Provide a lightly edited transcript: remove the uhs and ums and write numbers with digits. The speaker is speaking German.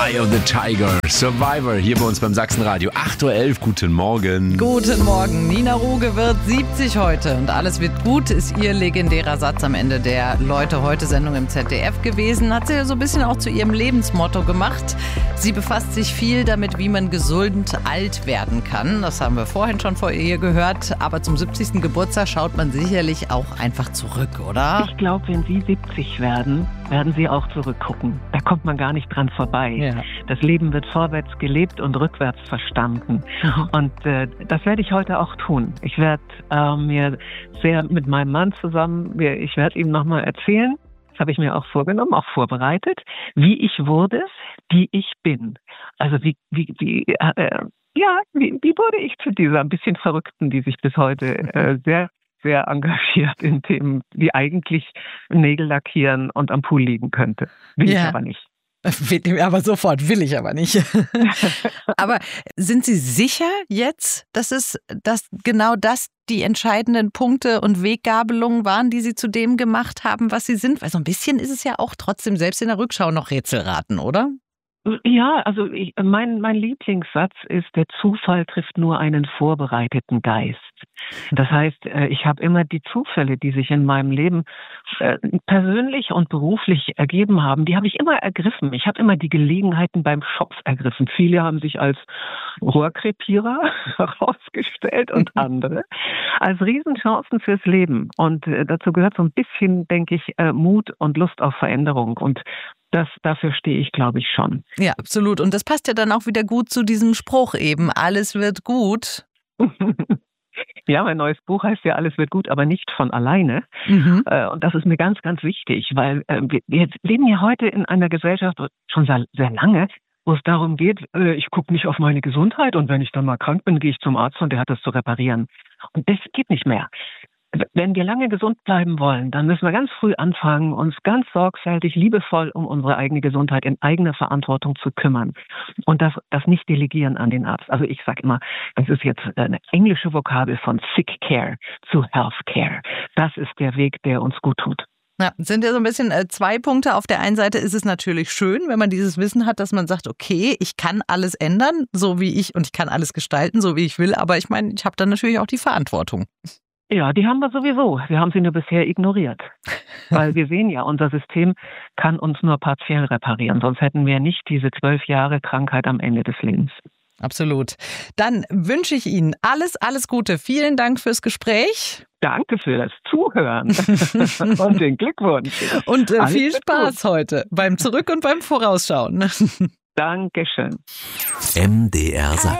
Eye of the Tiger, Survivor, hier bei uns beim Sachsenradio. 8.11 Uhr, guten Morgen. Guten Morgen. Nina Ruge wird 70 heute und alles wird gut, ist ihr legendärer Satz am Ende der Leute-Heute-Sendung im ZDF gewesen. Hat sie so ein bisschen auch zu ihrem Lebensmotto gemacht. Sie befasst sich viel damit, wie man gesund alt werden kann. Das haben wir vorhin schon vor ihr gehört. Aber zum 70. Geburtstag schaut man sicherlich auch einfach zurück, oder? Ich glaube, wenn Sie 70 werden, werden Sie auch zurückgucken. Da kommt man gar nicht dran vorbei. Ja. Das Leben wird vorwärts gelebt und rückwärts verstanden. Und das werde ich heute auch tun. Ich werde mir sehr mit meinem Mann zusammen, ich werde ihm nochmal erzählen, das habe ich mir auch vorgenommen, auch vorbereitet, wie ich wurde, die ich bin. Also wie wurde ich zu dieser ein bisschen Verrückten, die sich bis heute sehr sehr engagiert in Themen, die eigentlich Nägel lackieren und am Pool liegen könnte. Will ich aber nicht. Aber sofort, will ich aber nicht. Aber sind Sie sicher jetzt, dass genau das die entscheidenden Punkte und Weggabelungen waren, die Sie zu dem gemacht haben, was Sie sind? Weil so ein bisschen ist es ja auch trotzdem selbst in der Rückschau noch Rätselraten, oder? Ja, also mein Lieblingssatz ist, der Zufall trifft nur einen vorbereiteten Geist. Das heißt, ich habe immer die Zufälle, die sich in meinem Leben persönlich und beruflich ergeben haben, die habe ich immer ergriffen. Ich habe immer die Gelegenheiten beim Schopf ergriffen. Viele haben sich als Rohrkrepierer herausgestellt und andere als Riesenchancen fürs Leben. Und dazu gehört so ein bisschen, denke ich, Mut und Lust auf Veränderung. Und dafür stehe ich, glaube ich, schon. Ja, absolut. Und das passt ja dann auch wieder gut zu diesem Spruch eben, alles wird gut. Ja, mein neues Buch heißt ja, alles wird gut, aber nicht von alleine. Und das ist mir ganz, ganz wichtig, weil wir leben ja heute in einer Gesellschaft schon sehr, sehr lange, wo es darum geht, ich gucke nicht auf meine Gesundheit und wenn ich dann mal krank bin, gehe ich zum Arzt und der hat das zu reparieren. Und das geht nicht mehr. Wenn wir lange gesund bleiben wollen, dann müssen wir ganz früh anfangen, uns ganz sorgfältig, liebevoll um unsere eigene Gesundheit in eigener Verantwortung zu kümmern und das nicht delegieren an den Arzt. Also ich sage immer, das ist jetzt eine englische Vokabel von Sick Care zu Health Care. Das ist der Weg, der uns gut tut. Ja, sind ja so ein bisschen zwei Punkte. Auf der einen Seite ist es natürlich schön, wenn man dieses Wissen hat, dass man sagt, okay, ich kann alles ändern, so wie ich, und ich kann alles gestalten, so wie ich will. Aber ich meine, ich habe dann natürlich auch die Verantwortung. Ja, die haben wir sowieso. Wir haben sie nur bisher ignoriert. Weil wir sehen ja, unser System kann uns nur partiell reparieren. Sonst hätten wir nicht diese 12 Jahre Krankheit am Ende des Lebens. Absolut. Dann wünsche ich Ihnen alles Gute. Vielen Dank fürs Gespräch. Danke für das Zuhören und den Glückwunsch. Und viel Spaß heute beim Zurück- und beim Vorausschauen. Dankeschön. MDR Sachsen.